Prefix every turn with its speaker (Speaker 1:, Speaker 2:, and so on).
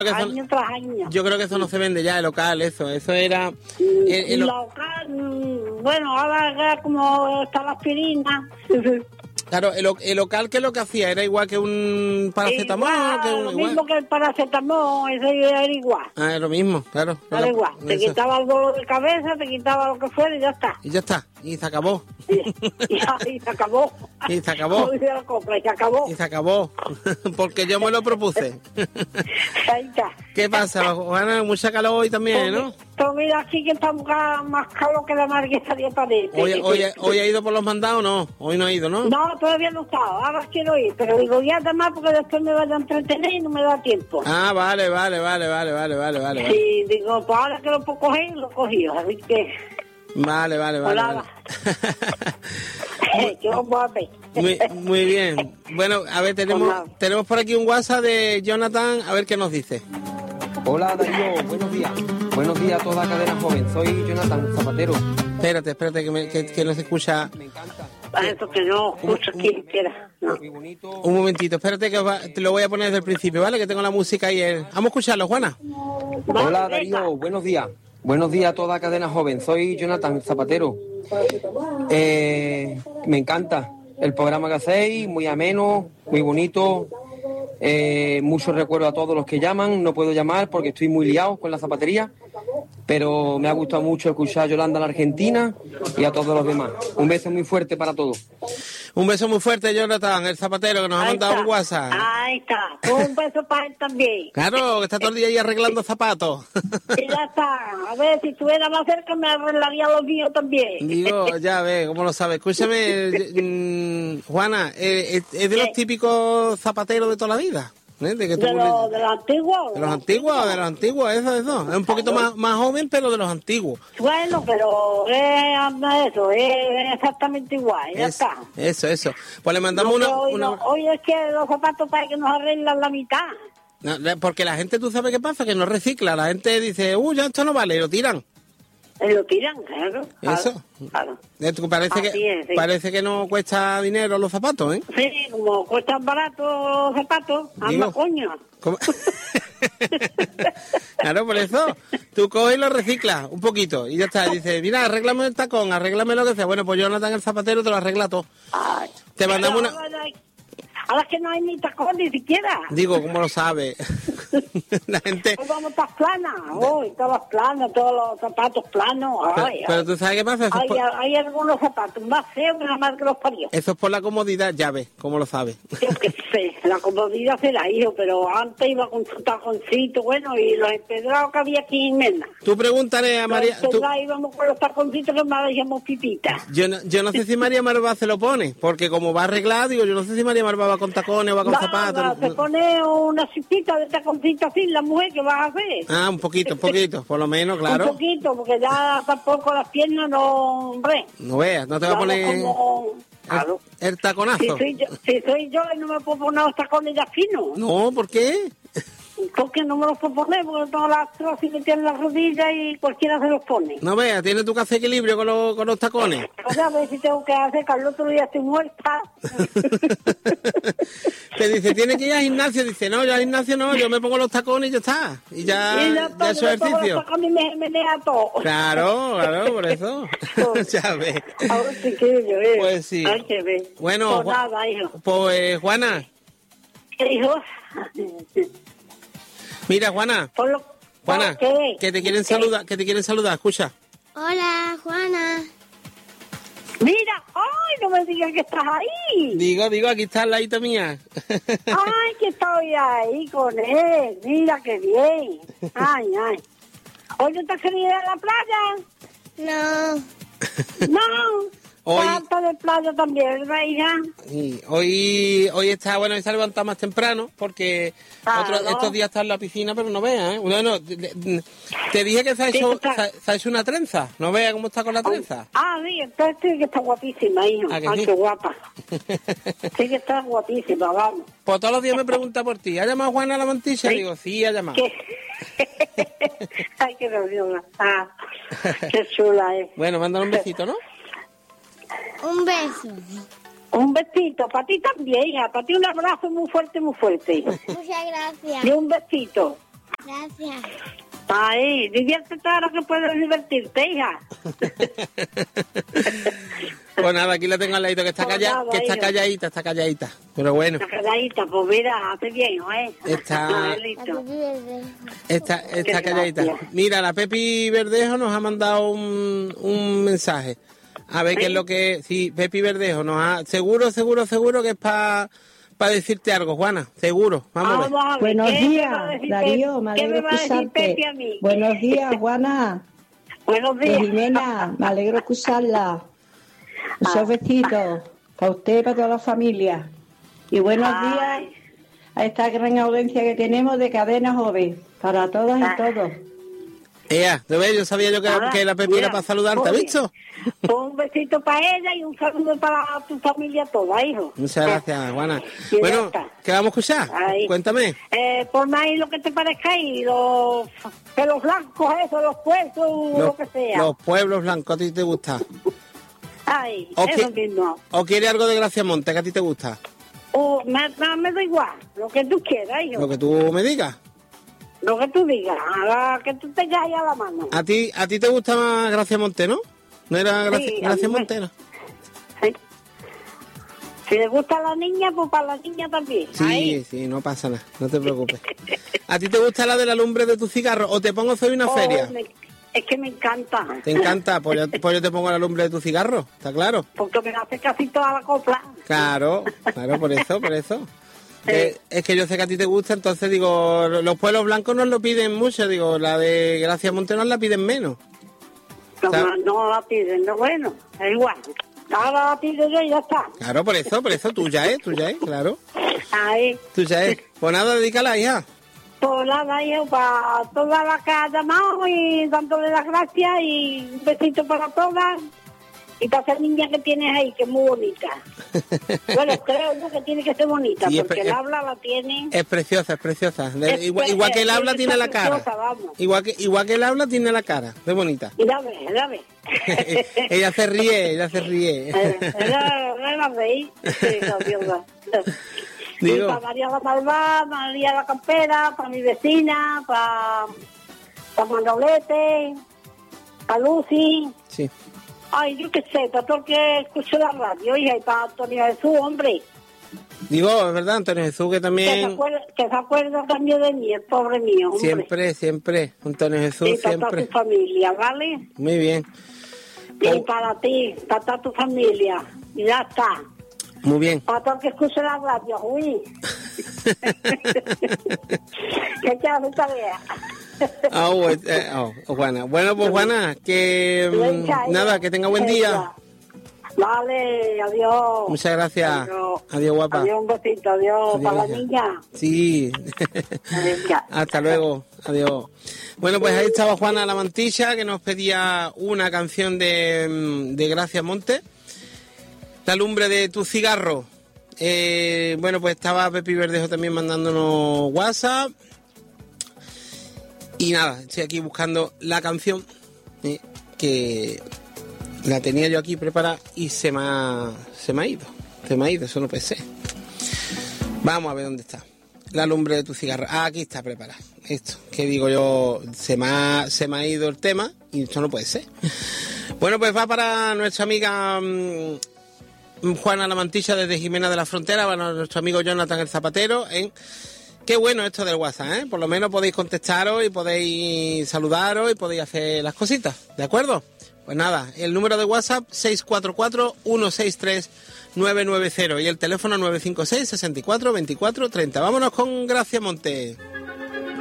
Speaker 1: que eso,
Speaker 2: año tras año.
Speaker 1: yo creo que eso no se vende ya, el local, eso era...
Speaker 2: El local, bueno, ahora como está la aspirina.
Speaker 1: Claro, el local, ¿qué es lo que hacía? ¿Era igual que un paracetamol?
Speaker 2: Lo mismo que el paracetamol, eso era igual.
Speaker 1: Ah, es lo mismo, claro.
Speaker 2: Era igual. Te
Speaker 1: eso.
Speaker 2: quitaba el dolor de cabeza, te quitaba lo que fuera y ya está.
Speaker 1: Y ya está, y se acabó.
Speaker 2: Y se acabó.
Speaker 1: Y se acabó.
Speaker 2: Y la compra, y se acabó.
Speaker 1: Y se acabó, porque yo me lo propuse.
Speaker 2: Ahí está.
Speaker 1: ¿Qué pasa, Juana? Mucha calor hoy también, ¿no?
Speaker 2: Pues mira, aquí que está más calor que la margueta de pared.
Speaker 1: ¿Hoy ha ido por los mandados o no? Hoy no ha ido, ¿no?
Speaker 2: No, todavía no está. Ahora quiero ir, pero digo ya además porque después me vaya a entretener y no me da tiempo.
Speaker 1: Ah, vale.
Speaker 2: Sí, digo, pues ahora que lo puedo coger, lo cogí, así que...
Speaker 1: Vale.
Speaker 2: Yo voy a ver.
Speaker 1: Muy bien. Bueno, a ver, tenemos por aquí un WhatsApp de Jonathan, a ver qué nos dice.
Speaker 3: Hola Darío, buenos días. Buenos días a toda la cadena joven. Soy Jonathan Zapatero.
Speaker 1: Espérate, que no se escucha.
Speaker 2: Me encanta. Eso que no escucho quien quiera. No.
Speaker 1: Un momentito, espérate que te lo voy a poner desde el principio, ¿vale? Que tengo la música ahí. Vamos a escucharlo, Juana.
Speaker 3: Hola Darío, buenos días. Buenos días a toda la cadena joven. Soy Jonathan Zapatero. Me encanta el programa que hacéis, muy ameno, muy bonito. Muchos recuerdos a todos los que llaman. No puedo llamar porque estoy muy liado con la zapatería, pero me ha gustado mucho escuchar a Yolanda, la Argentina, y a todos los demás. Un beso muy fuerte para todos.
Speaker 1: Un beso muy fuerte, Jonathan, el zapatero, que nos ha mandado un WhatsApp.
Speaker 2: Ahí está. Un beso para él también.
Speaker 1: Claro, que está todo el día ahí arreglando zapatos.
Speaker 2: Y ya está. A ver, si estuviera más cerca me arreglaría los míos también.
Speaker 1: Digo, ya ves, ¿cómo lo sabes? Escúchame, Juana, ¿es de los típicos zapateros de toda la vida? ¿De
Speaker 2: los antiguos?
Speaker 1: De los antiguos, eso. Es un poquito más joven, pero de los antiguos.
Speaker 2: Bueno, pero eso, es exactamente igual, ya está.
Speaker 1: Eso. Pues le mandamos
Speaker 2: Hoy es que los zapatos para que nos arreglan la mitad.
Speaker 1: No, porque la gente, ¿tú sabes qué pasa? Que no recicla. La gente dice, ya esto no vale, y lo tiran.
Speaker 2: Lo tiran, claro.
Speaker 1: Eso.
Speaker 2: Claro.
Speaker 1: Parece que no cuesta dinero los zapatos, ¿eh?
Speaker 2: Sí, como cuestan baratos los zapatos, anda coño.
Speaker 1: Claro, por eso. Tú coges y lo reciclas un poquito y ya está. Dices, mira, arréglame el tacón, arréglame lo que sea. Bueno, pues Jonathan, el zapatero, te lo arregla todo.
Speaker 2: Ay,
Speaker 1: te mandamos una...
Speaker 2: Ahora que no hay ni tacón ni siquiera.
Speaker 1: Digo, ¿cómo lo sabe? La gente...
Speaker 2: Pues vamos, estás plana. Hoy todas planas, todos los zapatos planos.
Speaker 1: Pero tú sabes qué pasa.
Speaker 2: Hay algunos zapatos más feos que nada más que los parió.
Speaker 1: Eso es por la comodidad, ya ves, ¿cómo lo sabes?
Speaker 2: Yo qué sé, la comodidad será, hijo, pero antes iba con su taconcito, bueno, y los empedrados que había aquí en Mena.
Speaker 1: Tú pregúntale a María...
Speaker 2: íbamos con los taconcitos que me decíamos pipita.
Speaker 1: Yo no sé si María Marva se lo pone, porque como va arreglado, digo, yo no sé si María Marva va con tacones o va con zapatos.
Speaker 2: No, se pone una cipita de taconcito así, la mujer, ¿qué vas a hacer?
Speaker 1: Ah, un poquito, por lo menos, claro.
Speaker 2: Un poquito, porque ya tampoco las piernas no, hombre.
Speaker 1: No veas, no te va a poner el taconazo.
Speaker 2: Si soy yo y no me puedo poner los tacones ya finos.
Speaker 1: No, ¿por qué?
Speaker 2: Porque no me los puedo poner, porque todas las trozas que tienen las rodillas y cualquiera se los pone.
Speaker 1: No veas, tienes tú que hacer equilibrio con los tacones.
Speaker 2: Pues a ver si tengo que hacer, que al otro día estoy muerta.
Speaker 1: Te dice, tienes que ir al gimnasio. Dice, no, yo al gimnasio no, yo me pongo los tacones y ya está. Y ya es ejercicio.
Speaker 2: Los tacones me menea todo.
Speaker 1: Claro, por eso. Ya ves.
Speaker 2: Ahora sí que yo veo.
Speaker 1: Pues sí.
Speaker 2: Hay que ver.
Speaker 1: Bueno,
Speaker 2: pues nada, hijo.
Speaker 1: Pues, Juana.
Speaker 2: ¿Qué hijo?
Speaker 1: Mira, Juana. Juana, que te quieren saludar, escucha.
Speaker 4: Hola, Juana.
Speaker 2: Mira, ay, no me digas que estás ahí.
Speaker 1: Digo, aquí está la hija mía.
Speaker 2: Ay, que estoy ahí con él. Mira qué bien. Ay. ¿Hoy no te has querido ir a la playa? No.
Speaker 1: Hoy...
Speaker 2: Falta de playa también, ¿verdad, hija?
Speaker 1: Sí, hoy está, bueno, hoy se ha levantado más temprano porque estos días está en la piscina, pero no veas, ¿eh? Bueno, te dije que se ha hecho una trenza, no veas cómo está con la trenza.
Speaker 2: Sí, entonces sí que está guapísima, hija. Ay, qué guapa. Sí que está guapísima, vamos.
Speaker 1: Pues todos los días me pregunta por ti, ¿ha llamado Juana a la Mantilla? ¿Sí? Digo, sí, ha llamado.
Speaker 2: Ay, qué graciosa. Qué chula es.
Speaker 1: Bueno, mándale un besito, ¿no?
Speaker 4: Un beso.
Speaker 2: Un besito, para ti también, hija. Para ti un abrazo muy fuerte, muy fuerte.
Speaker 4: Muchas gracias.
Speaker 2: Y un besito.
Speaker 4: Gracias.
Speaker 2: Ay, diviértete ahora que puedes divertirte, hija.
Speaker 1: Pues nada, aquí la tengo al ladito, que está calladita. Pero bueno.
Speaker 2: Está calladita, pues mira, hace bien, ¿eh?
Speaker 1: Está calladita. Mira, la Pepi Verdejo nos ha mandado un mensaje. A ver qué es lo que... Sí, Pepi Verdejo nos ha... Seguro que es para decirte algo, Juana. Seguro. Vamos a ver.
Speaker 5: Buenos días, Darío. Me alegro escucharte. Buenos días, Juana.
Speaker 2: Buenos días.
Speaker 5: Jimena, me alegro escucharla. Muchos besitos para usted y para toda la familia. Y buenos días a esta gran audiencia que tenemos de Cadena Joven. Para todas y todos.
Speaker 1: Yo sabía que la Pepi era para saludarte, ¿has visto?
Speaker 2: Un besito para ella y un saludo para tu familia toda, hijo.
Speaker 1: Muchas gracias, Juana. Bueno, ¿qué vamos a escuchar? Cuéntame.
Speaker 2: Ponme ahí lo que te parezca ahí, los pelos blancos, eso, los puestos, lo que sea.
Speaker 1: Los pueblos blancos, ¿a ti te gusta?
Speaker 2: Ay, eso mismo.
Speaker 1: ¿O quiere algo de Gracia Monte, que a ti te gusta?
Speaker 2: Me da igual, lo que tú quieras, hijo.
Speaker 1: Lo que tú me digas.
Speaker 2: Lo que tú digas, que tú tengas ahí a la mano.
Speaker 1: ¿A ti te gusta más Gracia Monte, no? ¿No era Gracia Monte, no?
Speaker 2: Sí. Si le gusta a la niña, pues para la niña también.
Speaker 1: Sí, no pasa nada, no te preocupes. ¿A ti te gusta la de la lumbre de tu cigarro? ¿O te pongo soy una feria?
Speaker 2: Es que me encanta.
Speaker 1: ¿Te encanta? Pues yo te pongo la lumbre de tu cigarro, ¿está claro?
Speaker 2: Porque me hace casi toda la copla.
Speaker 1: Claro, por eso. Es que yo sé que a ti te gusta, entonces digo, los pueblos blancos nos lo piden mucho, digo, la de Gracia Monte nos la piden menos.
Speaker 2: No la piden, no, bueno, es igual. Ahora la pido yo y ya está.
Speaker 1: Claro, por eso, tuya es, claro.
Speaker 2: Ahí.
Speaker 1: Tuya es. Pues nada, dedícala, hija.
Speaker 2: Pues nada, hijo, para toda la que ha llamado y dándole las gracias y un besito para todas. Y para esa niña que tienes ahí, que es muy bonita. Bueno, creo yo que tiene que ser bonita, sí, porque el habla la tiene...
Speaker 1: Es preciosa. Igual que el habla tiene la cara. Igual que el habla tiene la cara, es bonita.
Speaker 2: Y la ve.
Speaker 1: Ella se ríe.
Speaker 2: Ella reí. Sí, graciosa. Y para María la Malvada, María la Campera, para mi vecina, para Manolete, para Lucy.
Speaker 1: Sí.
Speaker 2: Ay, yo qué sé, para todo el que escuche la radio, hija, y para Antonio Jesús, hombre.
Speaker 1: Digo, es verdad, Antonio Jesús, que también...
Speaker 2: Que se acuerda también de mí, el pobre mío, hombre.
Speaker 1: Siempre, Antonio Jesús,
Speaker 2: y para
Speaker 1: siempre.
Speaker 2: toda tu familia, ¿vale?
Speaker 1: Muy bien.
Speaker 2: Y para ti, para toda tu familia, y ya está.
Speaker 1: Muy bien.
Speaker 2: Para todo el que escuche la radio, uy. Que te hace tarea.
Speaker 1: Juana. Bueno, pues Juana, que nada, que tenga buen día.
Speaker 2: Vale, adiós.
Speaker 1: Muchas gracias. Adiós, guapa.
Speaker 2: Adiós, un besito, adiós para la niña.
Speaker 1: Sí. Hasta luego, adiós. Bueno, pues ahí estaba Juana La Mantilla, que nos pedía una canción de Gracia Monte. La lumbre de tu cigarro. Bueno, pues estaba Pepi Verdejo también mandándonos WhatsApp. Y nada, estoy aquí buscando la canción que la tenía yo aquí preparada y se me ha ido, eso no pensé. Vamos a ver dónde está. La lumbre de tu cigarro. Aquí está preparada. Esto, que digo yo, se me ha ido el tema y esto no puede ser. Bueno, pues va para nuestra amiga Juana La Mantilla desde Jimena de la Frontera, para nuestro amigo Jonathan el Zapatero en... Qué bueno esto del WhatsApp, ¿eh? Por lo menos podéis contestaros y podéis saludaros y podéis hacer las cositas, ¿de acuerdo? Pues nada, el número de WhatsApp 644-163-990 y el teléfono 956-64-24-30. Vámonos con Gracia Monte.